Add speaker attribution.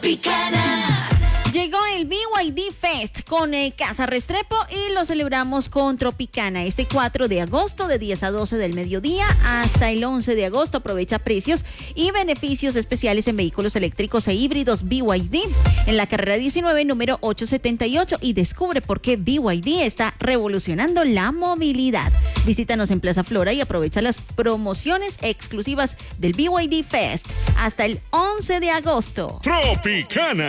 Speaker 1: Tropicana.
Speaker 2: Llegó el BYD Fest con Casa Restrepo y lo celebramos con Tropicana. Este 4 de agosto de 10 a 12 del mediodía hasta el 11 de agosto. Aprovecha precios y beneficios especiales en vehículos eléctricos e híbridos BYD en la carrera 19, número 878, y descubre por qué BYD está revolucionando la movilidad. Visítanos en Plaza Flora y aprovecha las promociones exclusivas del BYD Fest hasta el 11 de agosto.
Speaker 3: Tropicana.